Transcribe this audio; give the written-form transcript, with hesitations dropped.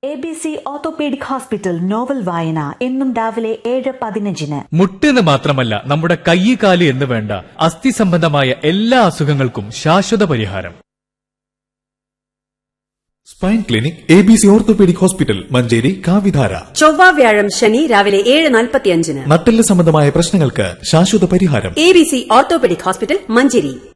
ABC orthopaedic hospital novel വായന എന്നും രാവിലെ 7:15. മുട്ടെന്ന് മാത്രമല്ല, നമ്മുടെ കൈ, കാല് എന്ന് വേണ്ട അസ്ഥി സംബന്ധമായ എല്ലാ അസുഖങ്ങൾക്കും ശാശ്വത പരിഹാരം. Spine clinic ABC orthopaedic hospital, Manjeri, കാവിധാര. ചൊവ്വ, വ്യാഴം, ശനി രാവിലെ 7:45. നട്ടെല്ല് സംബന്ധമായ പ്രശ്നങ്ങൾക്ക് ശാശ്വത പരിഹാരം. ABC orthopaedic hospital, Manjeri.